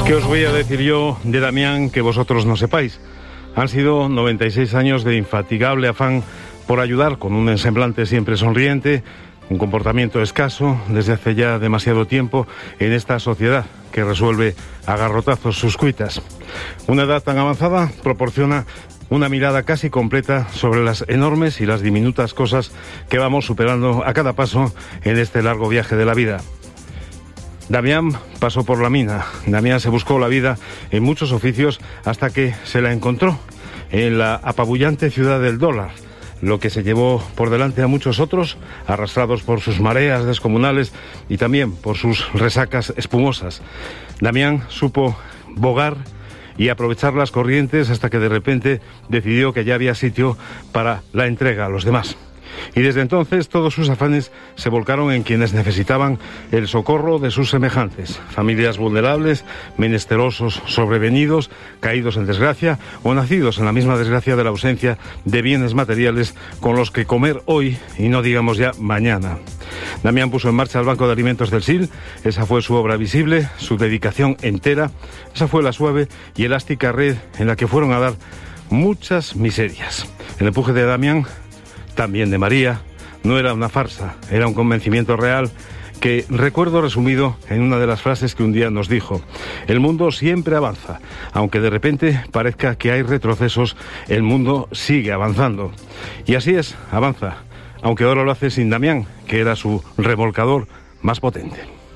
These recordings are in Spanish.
¿Qué os voy a decir yo de Damián que vosotros no sepáis? Han sido 96 años de infatigable afán por ayudar, con un semblante siempre sonriente, un comportamiento escaso desde hace ya demasiado tiempo en esta sociedad que resuelve a garrotazos sus cuitas. Una edad tan avanzada proporciona una mirada casi completa sobre las enormes y las diminutas cosas que vamos superando a cada paso en este largo viaje de la vida. Damián pasó por la mina. Damián se buscó la vida en muchos oficios hasta que se la encontró en la apabullante ciudad del dólar, lo que se llevó por delante a muchos otros, arrastrados por sus mareas descomunales y también por sus resacas espumosas. Damián supo bogar y aprovechar las corrientes hasta que de repente decidió que ya había sitio para la entrega a los demás. Y desde entonces todos sus afanes se volcaron en quienes necesitaban el socorro de sus semejantes, familias vulnerables, menesterosos sobrevenidos, caídos en desgracia o nacidos en la misma desgracia de la ausencia de bienes materiales con los que comer hoy y no digamos ya mañana. Damián puso en marcha el Banco de Alimentos del SIL, esa fue su obra visible, su dedicación entera, esa fue la suave y elástica red en la que fueron a dar muchas miserias. El empuje de Damián, también de María, no era una farsa, era un convencimiento real que recuerdo resumido en una de las frases que un día nos dijo: el mundo siempre avanza, aunque de repente parezca que hay retrocesos, el mundo sigue avanzando. Y así es, avanza, aunque ahora lo hace sin Damián, que era su remolcador más potente.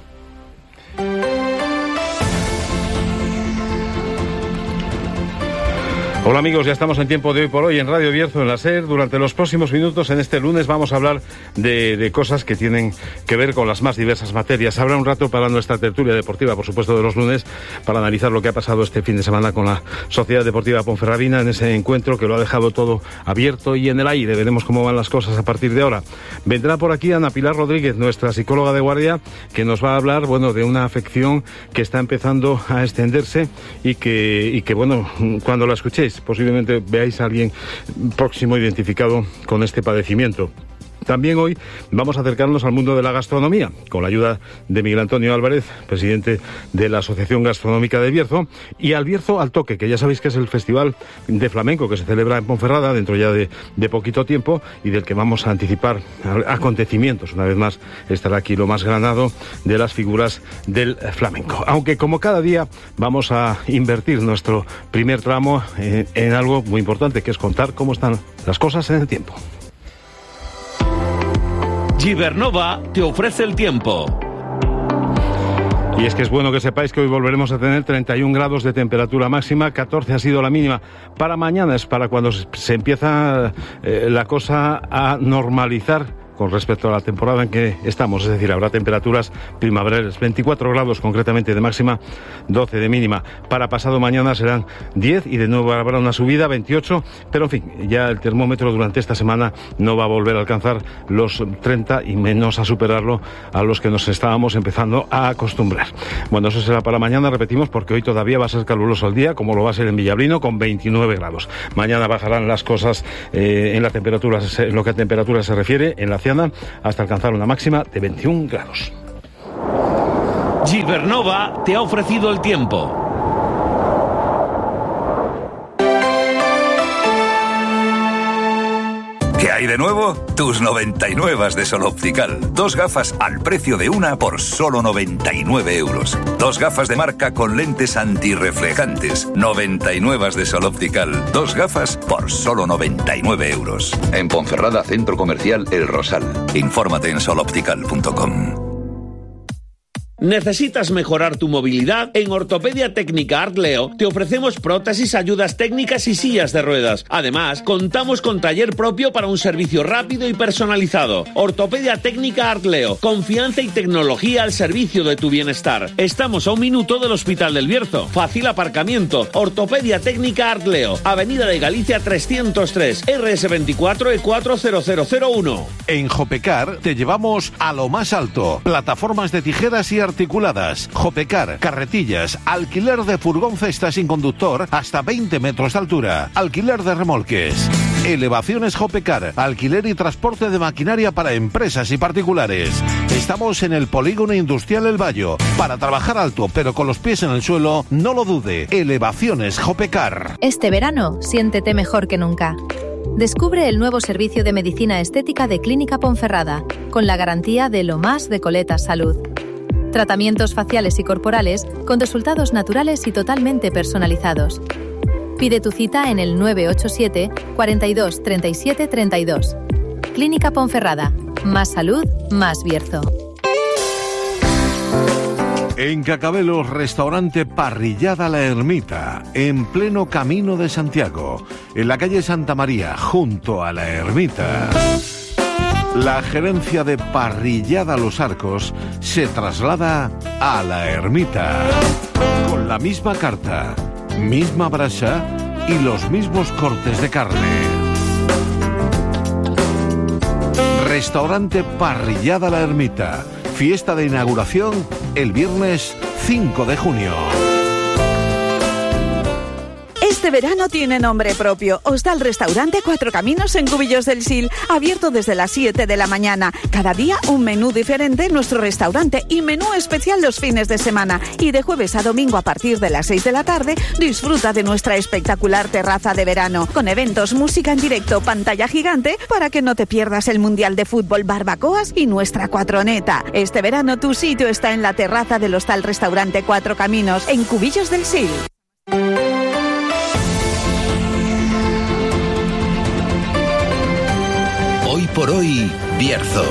Hola amigos, ya estamos en Tiempo de Hoy por Hoy en Radio Bierzo, en la SER. Durante los próximos minutos, en este lunes, vamos a hablar de cosas que tienen que ver con las más diversas materias. Habrá un rato para nuestra tertulia deportiva, por supuesto, de los lunes, para analizar lo que ha pasado este fin de semana con la Sociedad Deportiva Ponferradina en ese encuentro que lo ha dejado todo abierto y en el aire. Veremos cómo van las cosas a partir de ahora. Vendrá por aquí Ana Pilar Rodríguez, nuestra psicóloga de guardia, que nos va a hablar, de una afección que está empezando a extenderse y que cuando la escuchéis, posiblemente veáis a alguien próximo identificado con este padecimiento. También hoy vamos a acercarnos al mundo de la gastronomía, con la ayuda de Miguel Antonio Álvarez, presidente de la Asociación Gastronómica de Bierzo, y al Bierzo al Toque, que ya sabéis que es el festival de flamenco que se celebra en Ponferrada dentro ya de poquito tiempo y del que vamos a anticipar acontecimientos. Una vez más estará aquí lo más granado de las figuras del flamenco. Aunque como cada día vamos a invertir nuestro primer tramo en algo muy importante, que es contar cómo están las cosas en el tiempo. Gibernova te ofrece el tiempo. Y es que es bueno que sepáis que hoy volveremos a tener 31 grados de temperatura máxima, 14 ha sido la mínima. Para mañana es para cuando se empieza la cosa a normalizar con respecto a la temporada en que estamos, es decir, habrá temperaturas primaverales, 24 grados concretamente de máxima, 12 de mínima. Para pasado mañana serán 10 y de nuevo habrá una subida, 28, pero en fin, ya el termómetro durante esta semana no va a volver a alcanzar los 30 y menos a superarlo a los que nos estábamos empezando a acostumbrar. Bueno, eso será para mañana, repetimos, porque hoy todavía va a ser caluroso el día, como lo va a ser en Villablino, con 29 grados. Mañana bajarán las cosas en la temperatura, en lo que a temperatura se refiere, en la hasta alcanzar una máxima de 21 grados. Gibernova te ha ofrecido el tiempo. ¿Qué hay de nuevo? Tus 99 de Sol Optical. 2 gafas al precio de una por solo 99 euros. 2 gafas de marca con lentes antirreflejantes. 99 de Sol Optical. 2 gafas por solo 99 euros. En Ponferrada, Centro Comercial El Rosal. Infórmate en soloptical.com. ¿Necesitas mejorar tu movilidad? En Ortopedia Técnica Art Leo te ofrecemos prótesis, ayudas técnicas y sillas de ruedas. Además, contamos con taller propio para un servicio rápido y personalizado. Ortopedia Técnica Art Leo, confianza y tecnología al servicio de tu bienestar. Estamos a 1 minuto del Hospital del Bierzo. Fácil aparcamiento. Ortopedia Técnica Art Leo, Avenida de Galicia 303, RS24 E40001. En Jopecar te llevamos a lo más alto. Plataformas de tijeras y articuladas. Jopecar, carretillas, alquiler de furgón cesta sin conductor hasta 20 metros de altura, alquiler de remolques. Elevaciones Jopecar, alquiler y transporte de maquinaria para empresas y particulares. Estamos en el Polígono Industrial El Bayo. Para trabajar alto, pero con los pies en el suelo, no lo dude. Elevaciones Jopecar. Este verano, siéntete mejor que nunca. Descubre el nuevo servicio de medicina estética de Clínica Ponferrada, con la garantía de lo más de Coletas Salud. Tratamientos faciales y corporales con resultados naturales y totalmente personalizados. Pide tu cita en el 987 42 37 32. Clínica Ponferrada. Más salud, más Bierzo. En Cacabelos, restaurante Parrillada La Ermita, en pleno Camino de Santiago, en la calle Santa María, junto a la Ermita. La gerencia de Parrillada Los Arcos se traslada a la Ermita, con la misma carta, misma brasa y los mismos cortes de carne. Restaurante Parrillada La Ermita. Fiesta de inauguración el viernes 5 de junio. Este verano tiene nombre propio. Hostal Restaurante Cuatro Caminos en Cubillos del Sil, abierto desde las 7 de la mañana. Cada día un menú diferente en nuestro restaurante y menú especial los fines de semana. Y de jueves a domingo a partir de las 6 de la tarde, disfruta de nuestra espectacular terraza de verano, con eventos, música en directo, pantalla gigante, para que no te pierdas el Mundial de Fútbol, barbacoas y nuestra cuatroneta. Este verano tu sitio está en la terraza del Hostal Restaurante Cuatro Caminos, en Cubillos del Sil. Hoy por hoy, Bierzo.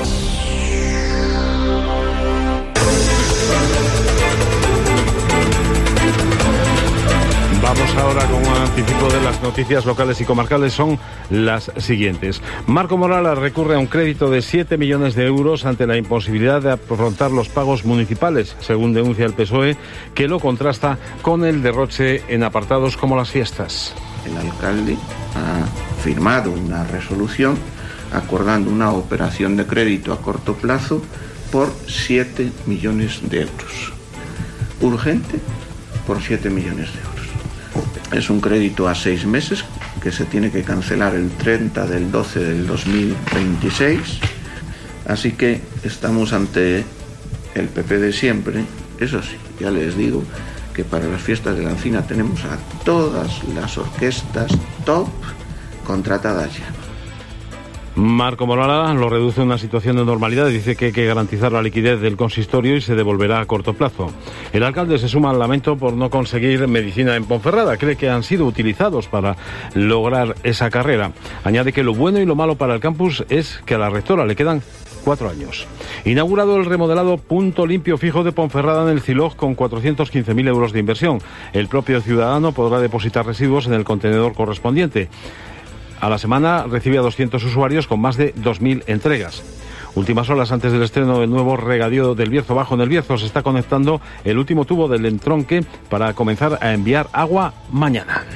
Vamos ahora con un anticipo de las noticias locales y comarcales. Son las siguientes. Marco Morala recurre a un crédito de 7 millones de euros ante la imposibilidad de afrontar los pagos municipales, según denuncia el PSOE, que lo contrasta con el derroche en apartados como las fiestas. El alcalde ha firmado una resolución acordando una operación de crédito a corto plazo por 7 millones de euros. Urgente por 7 millones de euros. Es un crédito a 6 meses que se tiene que cancelar el 30 del 12 del 2026. Así que estamos ante el PP de siempre. Eso sí, ya les digo que para las fiestas de la Encina tenemos a todas las orquestas top contratadas ya. Marco Morala lo reduce a una situación de normalidad y dice que hay que garantizar la liquidez del consistorio y se devolverá a corto plazo. El alcalde se suma al lamento por no conseguir medicina en Ponferrada. Cree que han sido utilizados para lograr esa carrera. Añade que lo bueno y lo malo para el campus es que a la rectora le quedan 4 años. Inaugurado el remodelado punto limpio fijo de Ponferrada en el Ciloj con 415.000 euros de inversión. El propio ciudadano podrá depositar residuos en el contenedor correspondiente. A la semana recibe a 200 usuarios con más de 2.000 entregas. Últimas horas antes del estreno del nuevo regadío del Bierzo Bajo. En el Bierzo se está conectando el último tubo del entronque para comenzar a enviar agua mañana.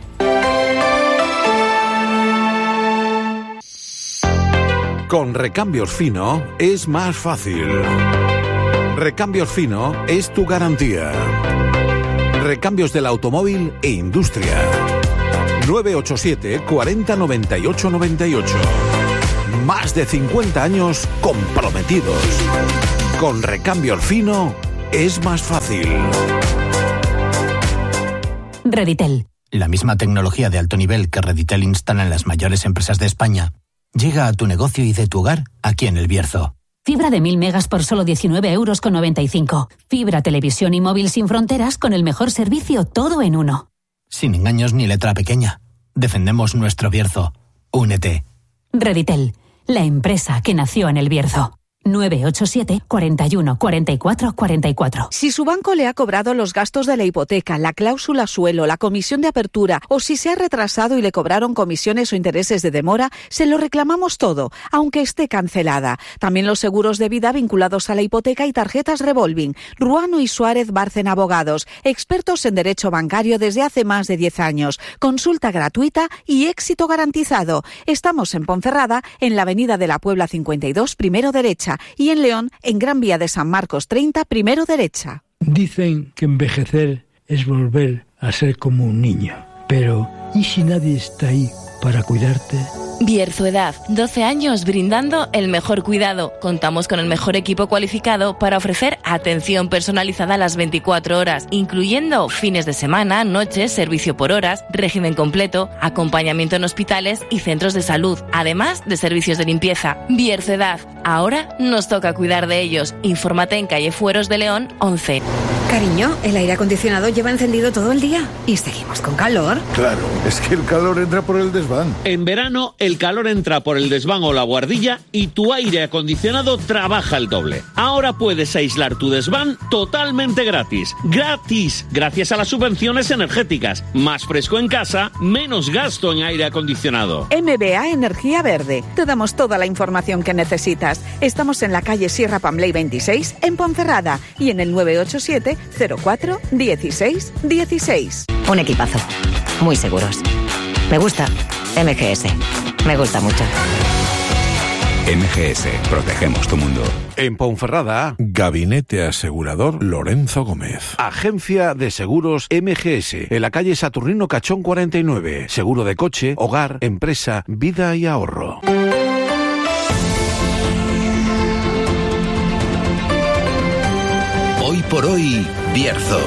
Con Recambios Fino es más fácil. Recambios Fino es tu garantía. Recambios del automóvil e industria. 987 40 98 98. Más de 50 años comprometidos. Con Recambios Fino es más fácil. Reditel. La misma tecnología de alto nivel que Reditel instala en las mayores empresas de España llega a tu negocio y de tu hogar aquí en El Bierzo. Fibra de 1000 megas por solo 19,95 €. Fibra, televisión y móvil sin fronteras con el mejor servicio, todo en uno. Sin engaños ni letra pequeña. Defendemos nuestro Bierzo. Únete. Reditel, la empresa que nació en El Bierzo. 987 41 44 44. Si su banco le ha cobrado los gastos de la hipoteca, la cláusula suelo, la comisión de apertura o si se ha retrasado y le cobraron comisiones o intereses de demora, se lo reclamamos todo, aunque esté cancelada. También los seguros de vida vinculados a la hipoteca y tarjetas revolving. Ruano y Suárez Bárcen Abogados, expertos en derecho bancario desde hace más de 10 años. Consulta gratuita y éxito garantizado. Estamos en Ponferrada, en la Avenida de la Puebla 52, primero derecha, y en León, en Gran Vía de San Marcos 30, primero derecha. Dicen que envejecer es volver a ser como un niño, pero ¿y si nadie está ahí para cuidarte. Bierzo-Edad, 12 años brindando el mejor cuidado. Contamos con el mejor equipo cualificado para ofrecer atención personalizada a las 24 horas, incluyendo fines de semana, noches, servicio por horas, régimen completo, acompañamiento en hospitales y centros de salud, además de servicios de limpieza. Bierzo-Edad, ahora nos toca cuidar de ellos. Infórmate en calle Fueros de León 11. Cariño, el aire acondicionado lleva encendido todo el día y seguimos con calor. Claro, es que el calor entra por el desván. En verano, el calor entra por el desván o la buhardilla y tu aire acondicionado trabaja el doble. Ahora puedes aislar tu desván totalmente gratis. ¡Gratis! Gracias a las subvenciones energéticas. Más fresco en casa, menos gasto en aire acondicionado. MBA Energía Verde. Te damos toda la información que necesitas. Estamos en la calle Sierra Pambley 26, en Ponferrada, y en el 987 04 16 16. Un equipazo. Muy seguros. Me gusta. MGS. Me gusta mucho. MGS. Protegemos tu mundo. En Ponferrada, Gabinete Asegurador Lorenzo Gómez. Agencia de Seguros MGS. En la calle Saturnino Cachón 49. Seguro de coche, hogar, empresa, vida y ahorro. Hoy por hoy, Bierzo.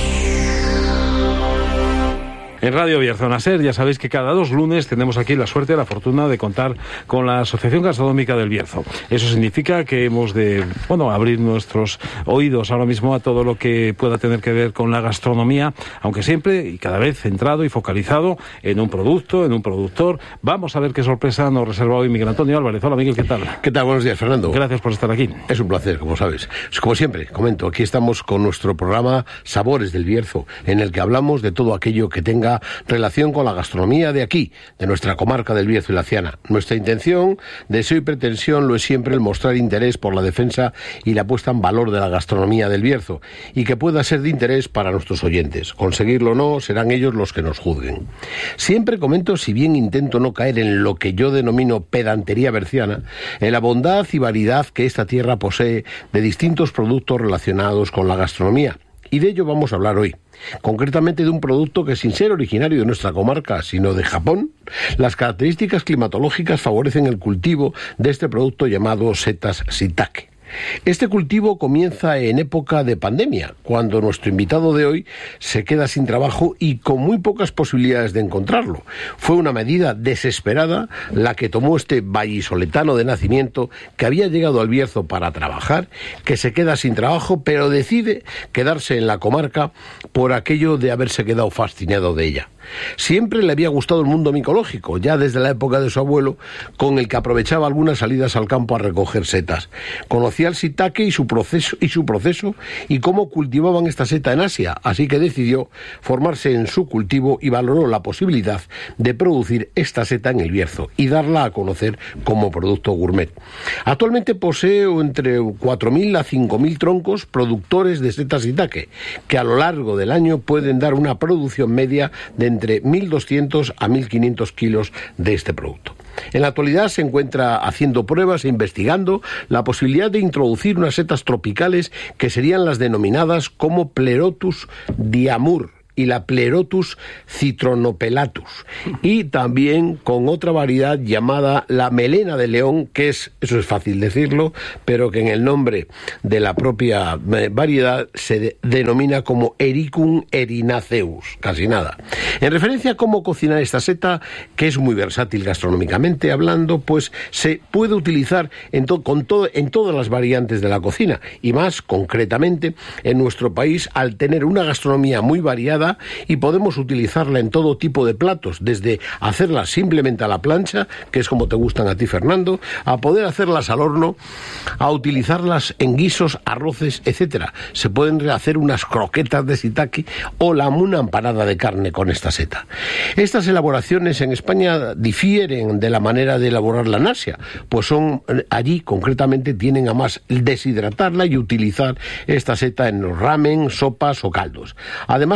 En Radio Bierzo Naser, ya sabéis que cada 2 lunes tenemos aquí la suerte, la fortuna de contar con la Asociación Gastronómica del Bierzo. Eso significa que hemos de, abrir nuestros oídos ahora mismo a todo lo que pueda tener que ver con la gastronomía, aunque siempre y cada vez centrado y focalizado en un producto, en un productor. Vamos a ver qué sorpresa nos reserva hoy Miguel Antonio Álvarez. Hola, Miguel, ¿qué tal? ¿Qué tal? Buenos días, Fernando. Gracias por estar aquí. Es un placer, como sabes. Como siempre, comento, aquí estamos con nuestro programa Sabores del Bierzo, en el que hablamos de todo aquello que tenga relación con la gastronomía de aquí, de nuestra comarca del Bierzo y la Ciana. Nuestra intención, deseo y pretensión lo es siempre el mostrar interés por la defensa y la puesta en valor de la gastronomía del Bierzo, y que pueda ser de interés para nuestros oyentes. Conseguirlo o no, serán ellos los que nos juzguen. Siempre comento, si bien intento no caer en lo que yo denomino pedantería berciana, en la bondad y variedad que esta tierra posee de distintos productos relacionados con la gastronomía. Y de ello vamos a hablar hoy. Concretamente de un producto que, sin ser originario de nuestra comarca, sino de Japón, las características climatológicas favorecen el cultivo de este producto llamado setas shiitake. Este cultivo comienza en época de pandemia, cuando nuestro invitado de hoy se queda sin trabajo y con muy pocas posibilidades de encontrarlo. Fue una medida desesperada la que tomó este vallisoletano de nacimiento, que había llegado al Bierzo para trabajar, que se queda sin trabajo, pero decide quedarse en la comarca por aquello de haberse quedado fascinado de ella. Siempre le había gustado el mundo micológico, ya desde la época de su abuelo, con el que aprovechaba algunas salidas al campo a recoger setas. Conocía el shiitake y su proceso y cómo cultivaban esta seta en Asia, así que decidió formarse en su cultivo y valoró la posibilidad de producir esta seta en el Bierzo y darla a conocer como producto gourmet. Actualmente posee entre 4.000 a 5.000 troncos productores de setas shiitake, que a lo largo del año pueden dar una producción media de entre 1.200 a 1.500 kilos de este producto. En la actualidad se encuentra haciendo pruebas e investigando la posibilidad de introducir unas setas tropicales que serían las denominadas como Pleurotus diamur y la Pleurotus citronopelatus, y también con otra variedad llamada la melena de león, que eso es fácil decirlo, pero que en el nombre de la propia variedad se denomina como Ericum erinaceus, casi nada. En referencia a cómo cocinar esta seta, que es muy versátil gastronómicamente hablando, pues se puede utilizar en todas las variantes de la cocina, y más concretamente en nuestro país, al tener una gastronomía muy variada, y podemos utilizarla en todo tipo de platos, desde hacerlas simplemente a la plancha, que es como te gustan a ti, Fernando, a poder hacerlas al horno, a utilizarlas en guisos, arroces, etcétera. Se pueden hacer unas croquetas de shiitake o una empanada de carne con esta seta. Estas elaboraciones en España difieren de la manera de elaborarla en Asia, pues allí concretamente tienen a más deshidratarla y utilizar esta seta en los ramen, sopas o caldos. Además, en maridaje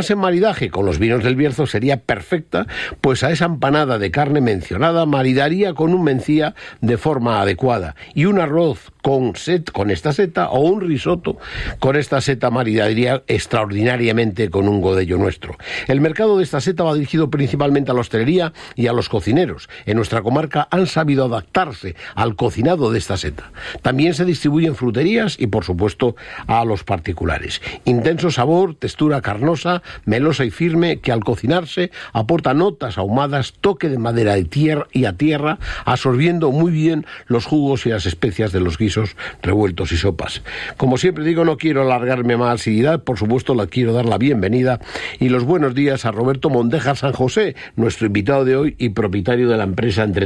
maridaje con los vinos del Bierzo sería perfecta, pues a esa empanada de carne mencionada maridaría con un mencía de forma adecuada, y un arroz con esta seta o un risotto con esta seta maridaría extraordinariamente con un godello nuestro. El mercado de esta seta va dirigido principalmente a la hostelería y a los cocineros. En nuestra comarca han sabido adaptarse al cocinado de esta seta. También se distribuye en fruterías y, por supuesto, a los particulares. Intenso sabor, textura carnosa, melosa y firme, que al cocinarse aporta notas ahumadas, toque de madera de tierra y a tierra, absorbiendo muy bien los jugos y las especias de los guisos revueltos y sopas. Como siempre digo, no quiero alargarme más y por supuesto le quiero dar la bienvenida y los buenos días a Roberto Mondejar San José, nuestro invitado de hoy y propietario de la empresa Entre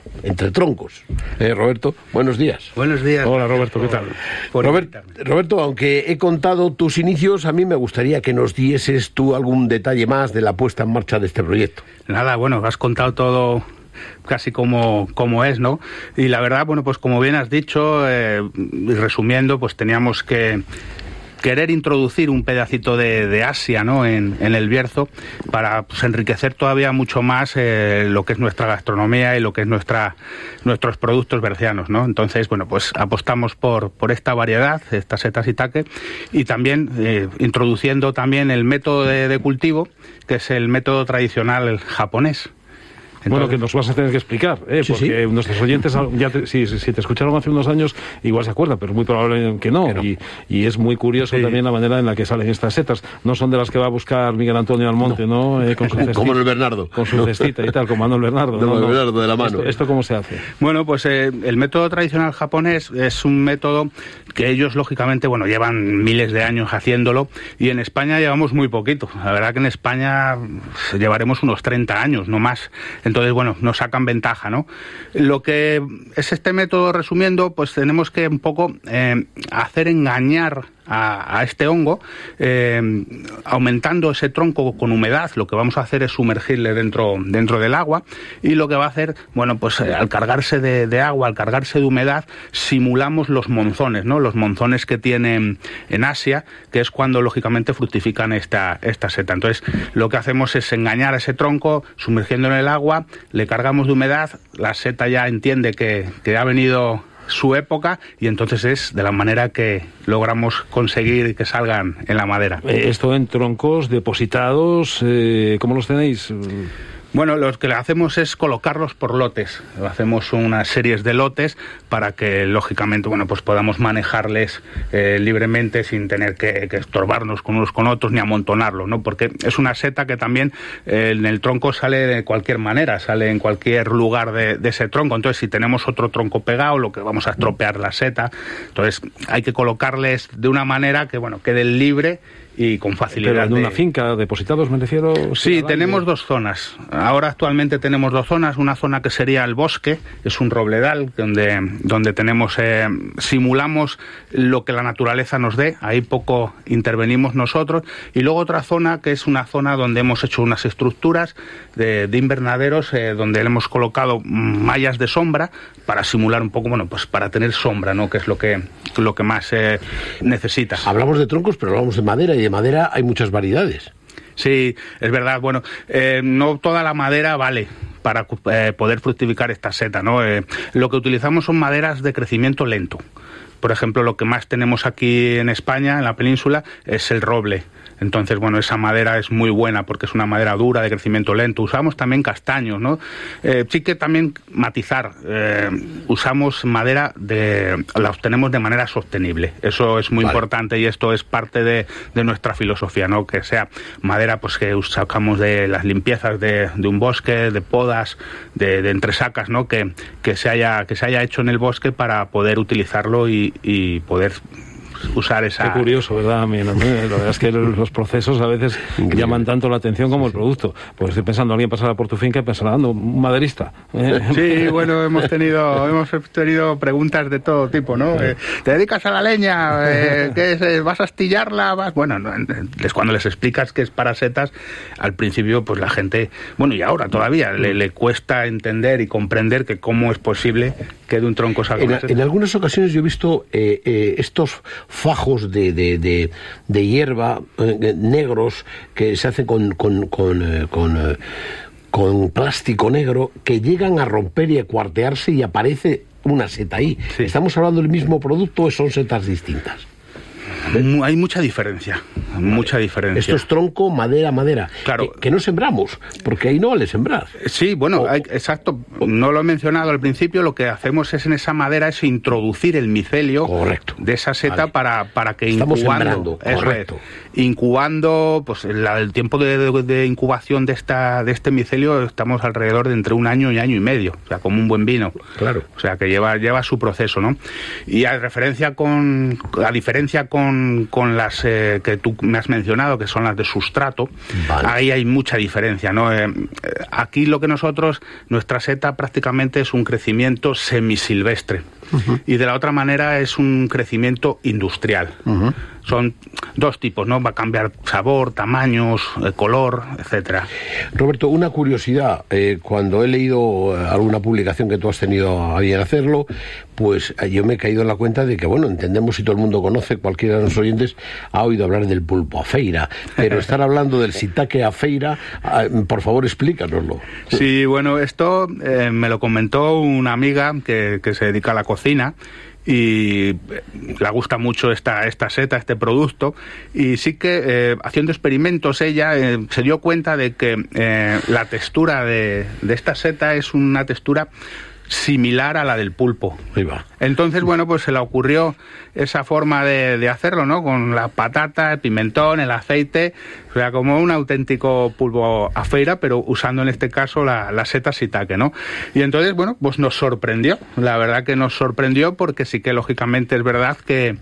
Troncos. Roberto, buenos días. Buenos días. Hola Roberto, ¿qué tal? Roberto, aunque he contado tus inicios, a mí me gustaría que nos dieses tú algún detalle más de la puesta en marcha de este proyecto. Nada, bueno, has contado todo casi como es, ¿no? Y la verdad, bueno, pues como bien has dicho, resumiendo, pues teníamos que querer introducir un pedacito de Asia, ¿no?, en el Bierzo, para pues, enriquecer todavía mucho más lo que es nuestra gastronomía y lo que es nuestros productos bercianos, ¿no? Entonces, bueno, pues apostamos por esta variedad, estas setas shiitake, y también introduciendo también el método de cultivo, que es el método tradicional japonés. Entonces, bueno, que nos vas a tener que explicar, sí, porque nuestros oyentes, si te escucharon hace unos años, igual se acuerdan, pero es muy probable que no. Y es muy curioso también la manera en la que salen estas setas. No son de las que va a buscar Miguel Antonio Almonte, ¿no? Con su cestita, como el Bernardo. Con su cestita y tal, como Manuel Bernardo. El Bernardo de la mano. ¿Esto cómo se hace? Bueno, pues el método tradicional japonés es un método que ellos, lógicamente, bueno, llevan miles de años haciéndolo, y en España llevamos muy poquito. La verdad que en España llevaremos unos 30 años, no más. Entonces, bueno, nos sacan ventaja, ¿no? Lo que es este método, resumiendo, pues tenemos que un poco hacer engañar a este hongo, aumentando ese tronco con humedad. Lo que vamos a hacer es sumergirle dentro del agua, y lo que va a hacer, bueno, pues al cargarse de agua, al cargarse de humedad, simulamos los monzones, ¿no? Los monzones que tienen en Asia, que es cuando lógicamente fructifican esta seta. Entonces, lo que hacemos es engañar a ese tronco, sumergiéndolo en el agua, le cargamos de humedad, la seta ya entiende que ha venido su época, y entonces es de la manera que logramos conseguir que salgan en la madera. Esto en troncos depositados, ¿cómo los tenéis? Bueno, lo que le hacemos es colocarlos por lotes. Hacemos unas series de lotes para que, lógicamente, bueno, pues podamos manejarles libremente sin tener que estorbarnos con unos con otros ni amontonarlos, ¿no? Porque es una seta que también en el tronco sale de cualquier manera, sale en cualquier lugar de ese tronco. Entonces, si tenemos otro tronco pegado, lo que vamos a estropear la seta. Entonces, hay que colocarles de una manera que, bueno, queden libre y con facilidad. Pero en una finca, depositados, me refiero. Sí, tenemos dos zonas. Ahora actualmente tenemos dos zonas. Una zona que sería el bosque, es un robledal donde tenemos simulamos lo que la naturaleza nos dé. Ahí poco intervenimos nosotros. Y luego otra zona que es una zona donde hemos hecho unas estructuras de invernaderos, donde le hemos colocado mallas de sombra para simular un poco, bueno, pues para tener sombra, ¿no? Que es lo que más necesita. Hablamos de troncos, pero hablamos de madera, y de madera hay muchas variedades. Sí, es verdad. Bueno, no toda la madera vale para poder fructificar esta seta, ¿no? Lo que utilizamos son maderas de crecimiento lento. Por ejemplo, lo que más tenemos aquí en España, en la península, es el roble. Entonces, bueno, esa madera es muy buena porque es una madera dura, de crecimiento lento. Usamos también castaños, ¿no? Sí que también matizar. Usamos madera la obtenemos de manera sostenible. Eso es muy importante, y esto es parte de nuestra filosofía, ¿no? Que sea madera, pues que sacamos de las limpiezas de un bosque, de podas, de entresacas, ¿no? Que se haya hecho en el bosque para poder utilizarlo y poder usar esa... Qué curioso, ¿verdad? La verdad es que los procesos a veces llaman tanto la atención como el producto. Pues estoy pensando, alguien pasará por tu finca y pensará, un maderista. Sí, bueno, hemos tenido preguntas de todo tipo, ¿no? ¿Te dedicas a la leña? ¿Qué es? ¿Vas a astillarla? Bueno, cuando les explicas que es para setas, al principio, pues la gente, bueno, y ahora todavía, le cuesta entender y comprender que cómo es posible que de un tronco salga una seta. En algunas ocasiones yo he visto estos fajos de hierba negros que se hacen con plástico negro, que llegan a romper y a cuartearse y aparece una seta ahí. Sí. ¿Estamos hablando del mismo producto o son setas distintas? Hay mucha diferencia, mucha diferencia. Esto es tronco, madera. Claro. Que no sembramos, porque ahí no vale sembrar. Sí, bueno, exacto. No lo he mencionado al principio. Lo que hacemos es en esa madera es introducir el micelio de esa seta para que estamos sembrando. Correcto. Incubando, pues el tiempo de incubación de este micelio estamos alrededor de entre 1 año y año y medio, o sea, como un buen vino. Claro. O sea, que lleva su proceso, ¿no? Y a diferencia con las que tú me has mencionado, que son las de sustrato, ahí hay mucha diferencia, ¿no? Aquí nuestra seta prácticamente es un crecimiento semisilvestre. Y de la otra manera es un crecimiento industrial. Son 2 tipos, ¿no? Va a cambiar sabor, tamaños, color, etcétera. Roberto, una curiosidad. Cuando he leído alguna publicación que tú has tenido a bien hacerlo, pues yo me he caído en la cuenta de que, bueno, entendemos, si todo el mundo conoce, cualquiera de los oyentes ha oído hablar del pulpo a feira, pero estar hablando del shiitake a feira, por favor, explícanoslo. Sí, bueno, esto me lo comentó una amiga que se dedica a la cocina, y le gusta mucho esta seta, este producto, y sí que haciendo experimentos ella se dio cuenta de que la textura de esta seta es una textura similar a la del pulpo. Ahí va. Entonces, bueno, pues se le ocurrió esa forma de hacerlo, ¿no? Con la patata, el pimentón, el aceite, o sea, como un auténtico pulpo a feira, pero usando en este caso la seta shiitake, ¿no? Y entonces, bueno, pues nos sorprendió, la verdad que nos sorprendió, porque sí que lógicamente es verdad que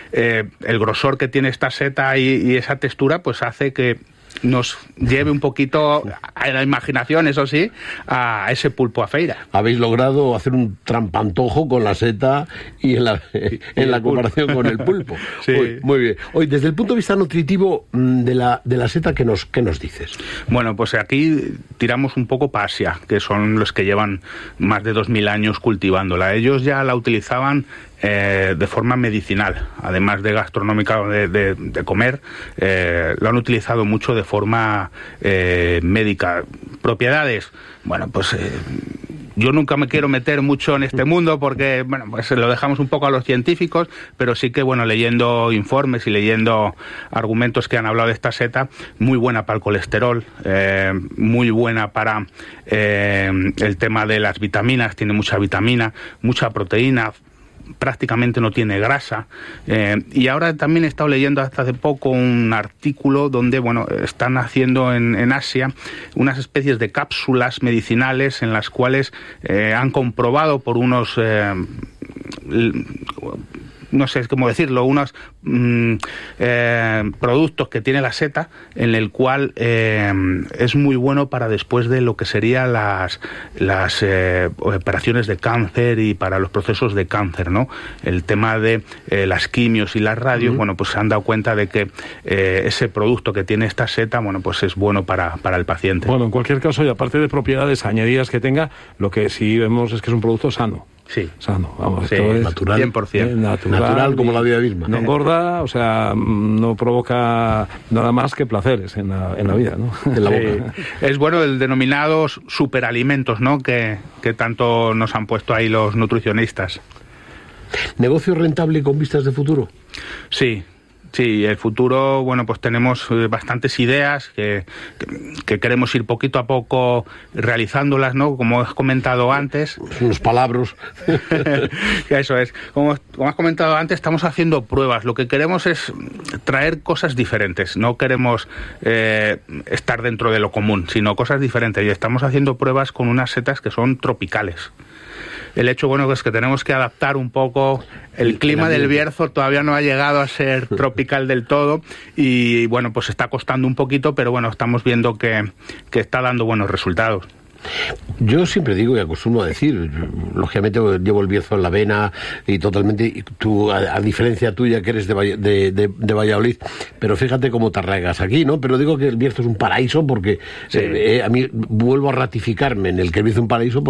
el grosor que tiene esta seta y esa textura, pues hace que nos lleve un poquito a la imaginación, eso sí, a ese pulpo a feira. Habéis logrado hacer un trampantojo con la seta y en la comparación con el pulpo. Sí. Muy bien. Hoy, desde el punto de vista nutritivo de la seta, ¿qué nos dices? Bueno, pues aquí tiramos un poco para Asia, que son los que llevan más de 2000 años cultivándola. Ellos ya la utilizaban de forma medicinal, además de gastronómica, de comer, lo han utilizado mucho de forma médica. Propiedades, bueno, pues yo nunca me quiero meter mucho en este mundo porque, bueno, pues lo dejamos un poco a los científicos, pero sí que, bueno, leyendo informes y leyendo argumentos que han hablado de esta seta, muy buena para el colesterol, muy buena para el tema de las vitaminas, tiene mucha vitamina, mucha proteína, prácticamente no tiene grasa, y ahora también he estado leyendo hasta hace poco un artículo donde, bueno, están haciendo en Asia unas especies de cápsulas medicinales en las cuales han comprobado por unos no sé cómo decirlo, unos productos que tiene la seta, en el cual es muy bueno para después de lo que serían las operaciones de cáncer y para los procesos de cáncer, ¿no? El tema de las quimios y las radios, bueno, pues se han dado cuenta de que ese producto que tiene esta seta, bueno, pues es bueno para el paciente. Bueno, en cualquier caso, y aparte de propiedades añadidas que tenga, lo que sí vemos es que es un producto sano. Sí. Sano, vamos, sí, esto es natural, 100%. Natural como la vida misma. No engorda, o sea, no provoca nada más que placeres en la vida, ¿no? En la boca. Es bueno el denominados superalimentos, ¿no? Que tanto nos han puesto ahí los nutricionistas. ¿Negocio rentable y con vistas de futuro? Sí. Sí, el futuro, bueno, pues tenemos bastantes ideas que queremos ir poquito a poco realizándolas, ¿no? Como has comentado antes. Unos palabras. Eso es. Como has comentado antes, estamos haciendo pruebas. Lo que queremos es traer cosas diferentes. No queremos estar dentro de lo común, sino cosas diferentes. Y estamos haciendo pruebas con unas setas que son tropicales. El hecho, bueno, es que tenemos que adaptar un poco el clima del Bierzo, todavía no ha llegado a ser tropical del todo y, bueno, pues está costando un poquito, pero bueno, estamos viendo que está dando buenos resultados. Yo siempre digo y acostumbro a decir, lógicamente llevo el Bierzo en la vena y totalmente, y tú, a diferencia tuya que eres de Valladolid, pero fíjate cómo te arraigas aquí, ¿no? Pero digo que el Bierzo es un paraíso porque sí. A mí vuelvo a ratificarme en el que el Bierzo es un paraíso